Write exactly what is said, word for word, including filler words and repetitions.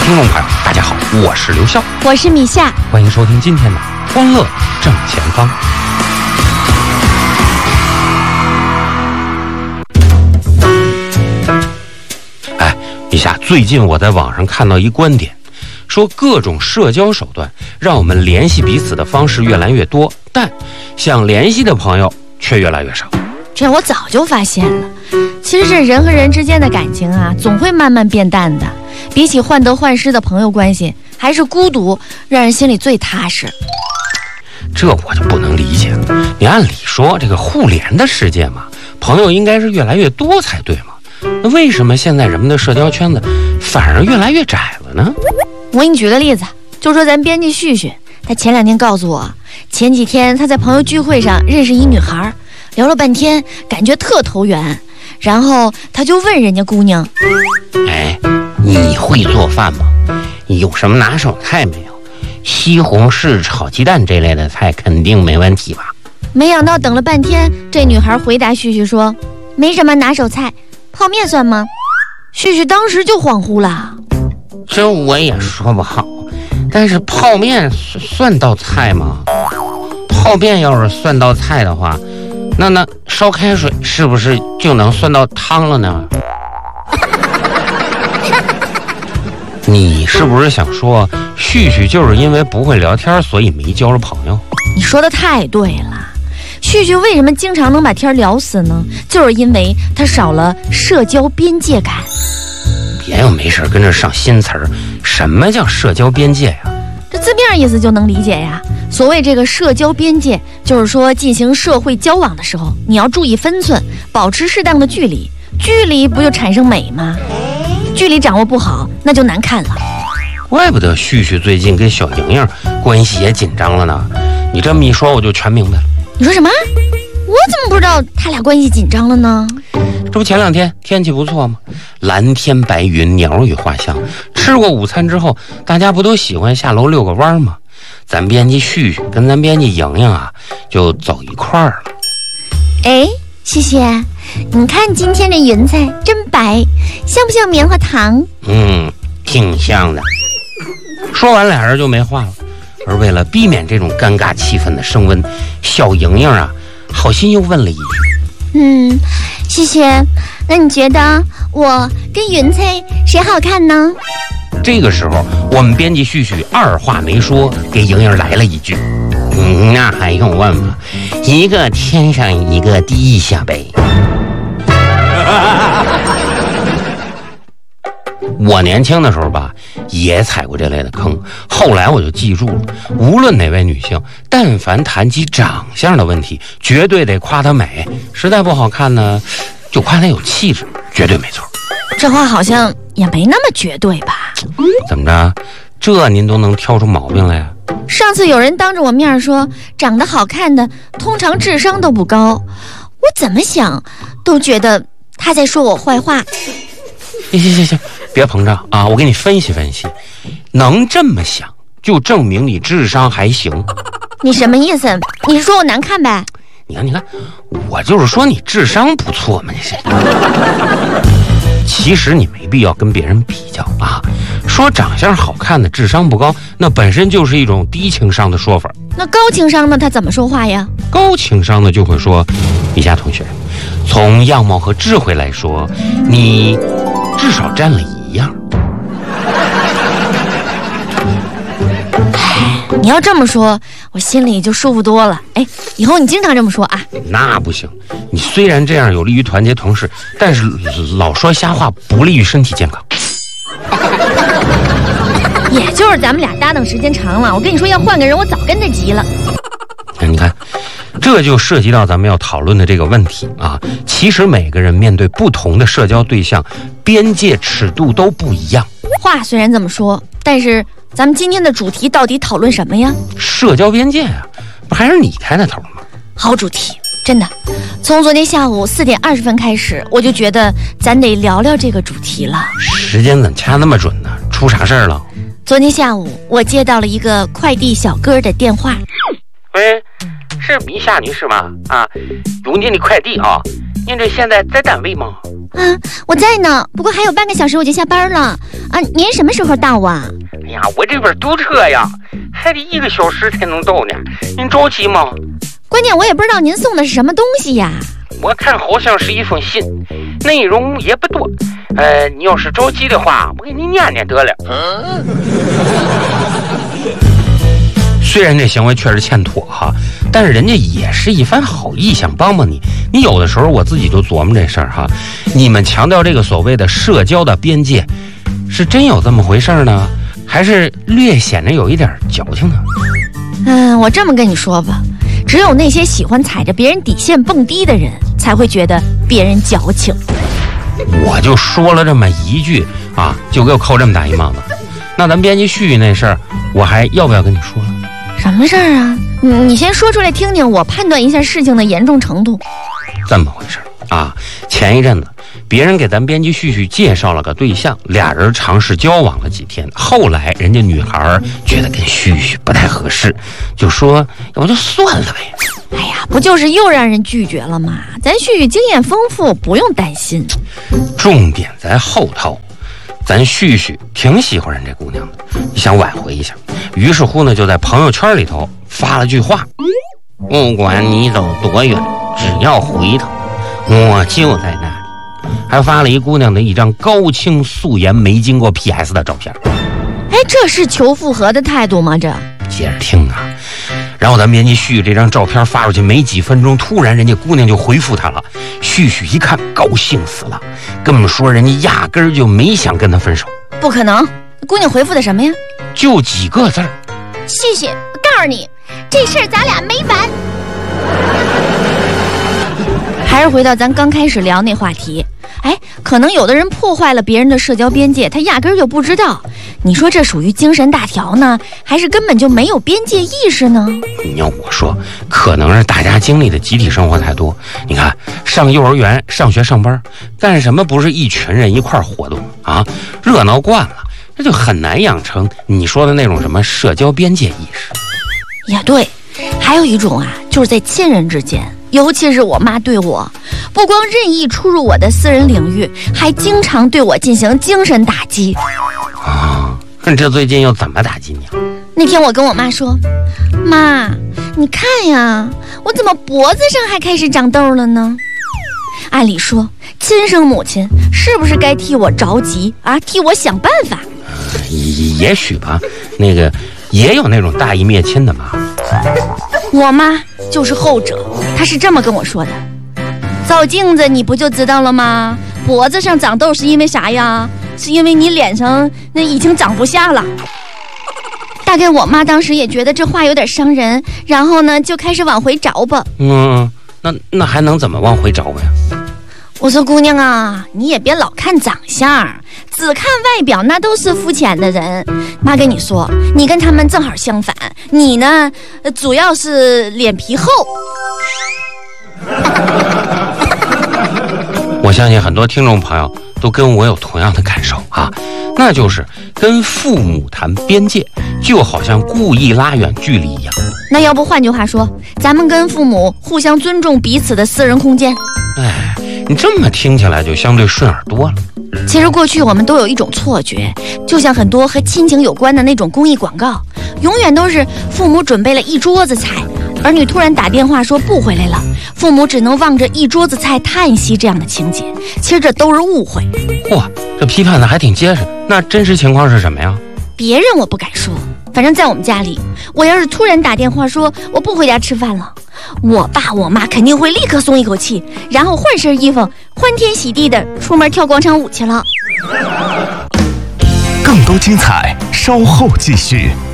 听众朋友，大家好，我是刘笑， 我是米夏， 欢迎收听今天的欢乐正前方。哎，米夏，最近我在网上看到一观点，说各种社交手段让我们联系彼此的方式越来越多，但想联系的朋友却越来越少。 这我早就发现了，其实这人和人之间的感情啊，总会慢慢变淡的。比起患得患失的朋友关系，还是孤独让人心里最踏实。 这我就不能理解了。你按理说这个互联的世界嘛，朋友应该是越来越多才对嘛，那为什么现在人们的社交圈子反而越来越窄了呢？ 我给你举个例子，就说咱编辑旭旭，他前两天告诉我，前几天他在朋友聚会上认识一女孩，聊了半天，感觉特投缘，然后他就问人家姑娘， 哎，你会做饭吗？你有什么拿手菜没有？西红柿炒鸡蛋这类的菜肯定没问题吧？ 没想到等了半天，这女孩回答旭旭说，没什么拿手菜，泡面算吗？旭旭当时就恍惚了。 这我也说不好，但是泡面算道菜吗？泡面要是算道菜的话，那那烧开水是不是就能算到汤了呢？你是不是想说旭旭就是因为不会聊天所以没交着朋友？ 你说的太对了，旭旭为什么经常能把天聊死呢？就是因为他少了社交边界感。 别又没事跟着上新词儿，什么叫社交边界呀？ 这字面意思就能理解呀。所谓这个社交边界，就是说进行社会交往的时候，你要注意分寸，保持适当的距离，距离不就产生美吗？距离掌握不好，那就难看了。 怪不得旭旭最近跟小莹莹关系也紧张了呢。你这么一说，我就全明白了。 你说什么？我怎么不知道他俩关系紧张了呢？ 这不前两天天气不错吗？蓝天白云，鸟语花香。吃过午餐之后，大家不都喜欢下楼遛个弯吗？咱编辑旭旭跟咱编辑莹莹啊，就走一块儿了。 哎，旭旭，你看今天的云彩真白，像不像棉花糖？ 嗯，挺像的。说完俩人就没话了。而为了避免这种尴尬气氛的升温，小莹莹啊，好心又问了一句： 嗯，旭旭，那你觉得我跟云彩谁好看呢？ 这个时候，我们编辑旭旭二话没说，给莹莹来了一句：嗯，那还用问吗？一个天上，一个地下呗。我年轻的时候吧，也踩过这类的坑。后来我就记住了，无论哪位女性，但凡谈及长相的问题，绝对得夸她美。实在不好看呢，就夸她有气质，绝对没错。 这话好像也没那么绝对吧？ 怎么着？这您都能挑出毛病来呀？ 上次有人当着我面说，长得好看的通常智商都不高，我怎么想都觉得他在说我坏话。 行行行行，别膨胀啊！我给你分析分析，能这么想，就证明你智商还行。 你什么意思？你是说我难看呗？ 你看，你看，我就是说你智商不错嘛，你是。其实你没必要跟别人比较啊。说长相好看的智商不高，那本身就是一种低情商的说法。 那高情商呢？他怎么说话呀？ 高情商的就会说，米夏同学，从样貌和智慧来说，你至少占了一样。 你要这么说，我心里就舒服多了。哎，以后你经常这么说啊。 那不行，你虽然这样有利于团结同事，但是老说瞎话不利于身体健康。 也就是咱们俩搭档时间长了，我跟你说要换个人，我早跟他急了。 你看，这就涉及到咱们要讨论的这个问题啊。其实每个人面对不同的社交对象，边界尺度都不一样。 话虽然这么说，但是咱们今天的主题到底讨论什么呀？ 社交边界啊，不还是你开的头吗？ 好主题，真的。从昨天下午四点二十分开始，我就觉得咱得聊聊这个主题了。 时间怎么掐那么准呢？出啥事儿了？ 昨天下午，我接到了一个快递小哥的电话。 喂，是米夏女士吗？啊，有您的快递啊， 您这现在在单位吗？ 啊，我在呢，不过还有半个小时我就下班了。啊，您什么时候到啊？ 哎呀，我这边堵车呀，还得一个小时才能到呢。您着急吗？ 关键我也不知道您送的是什么东西呀。 我看好像是一封信，内容也不多。呃，你要是着急的话，我给你念念得了。虽然这行为确实欠妥哈，但是人家也是一番好意，想帮帮你。你有的时候我自己就琢磨这事儿哈，你们强调这个所谓的社交的边界，是真有这么回事呢，还是略显得有一点矫情呢？ 嗯，我这么跟你说吧，只有那些喜欢踩着别人底线蹦迪的人，才会觉得别人矫情。 我就说了这么一句啊，就给我扣这么大一帽子。那咱编辑絮絮那事儿，我还要不要跟你说了？ 什么事儿啊？你你先说出来听听，我判断一下事情的严重程度。 这么回事啊，前一阵子别人给咱编辑絮絮介绍了个对象，俩人尝试交往了几天，后来人家女孩觉得跟絮絮不太合适，就说要不就算了呗。 哎呀，不就是又让人拒绝了吗？咱絮絮经验丰富，不用担心。 重点在后头，咱絮絮挺喜欢人这姑娘的，想挽回一下，于是乎呢，就在朋友圈里头发了句话：不管你走多远，只要回头，我就在那里。还发了一姑娘的一张高清素颜没经过 P S 的照片。 哎，这是求复合的态度吗？这接着听啊。然后咱编辑旭这张照片发出去没几分钟，突然人家姑娘就回复他了。旭旭一看高兴死了，跟我们说人家压根儿就没想跟他分手。 不可能，姑娘回复的什么呀？ 就几个字儿： 旭旭，我告诉你，这事儿咱俩没完。还是回到咱刚开始聊那话题，哎，可能有的人破坏了别人的社交边界，他压根儿就不知道。你说这属于精神大条呢，还是根本就没有边界意识呢？ 你要我说，可能是大家经历的集体生活太多。你看，上幼儿园、上学、上班，干什么不是一群人一块儿活动啊？热闹惯了，这就很难养成你说的那种什么社交边界意识。 也对，还有一种啊，就是在亲人之间。尤其是我妈对我，不光任意出入我的私人领域，还经常对我进行精神打击。 啊，这最近又怎么打击你了？ 那天我跟我妈说，妈，你看呀，我怎么脖子上还开始长痘了呢？按理说，亲生母亲是不是该替我着急啊，替我想办法？ 也也许吧，那个也有那种大义灭亲的嘛。 我妈就是后者，她是这么跟我说的：照镜子你不就知道了吗？脖子上长痘是因为啥呀？是因为你脸上那已经长不下了。大概我妈当时也觉得这话有点伤人，然后呢就开始往回找吧。 嗯，那那还能怎么往回找呀？ 我说姑娘啊，你也别老看长相，只看外表那都是肤浅的人。妈跟你说，你跟他们正好相反，你呢主要是脸皮厚。 我相信很多听众朋友都跟我有同样的感受啊，那就是跟父母谈边界，就好像故意拉远距离一样。 那要不换句话说，咱们跟父母互相尊重彼此的私人空间。 哎，你这么听起来就相对顺耳多了。 其实过去我们都有一种错觉，就像很多和亲情有关的那种公益广告，永远都是父母准备了一桌子菜，儿女突然打电话说不回来了，父母只能望着一桌子菜叹息，这样的情节，其实这都是误会。 嚯，这批判的还挺结实。那真实情况是什么呀？ 别人我不敢说，反正在我们家里，我要是突然打电话说我不回家吃饭了，我爸我妈肯定会立刻松一口气，然后换身衣服，欢天喜地的出门跳广场舞去了。 更多精彩稍后继续。